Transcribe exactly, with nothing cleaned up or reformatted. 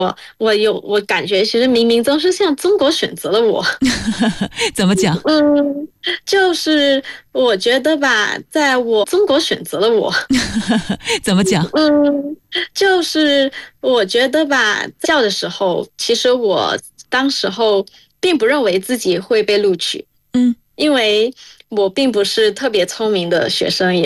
我有我感觉，其实冥冥中是像中国选择了我。 怎么讲？ 嗯，就是我觉得吧，在我中国选择了我。 怎么讲？ 嗯，就是我觉得吧，教的时候，其实我当时候并不认为自己会被录取， 嗯。 因为我并不是特别聪明的学生，也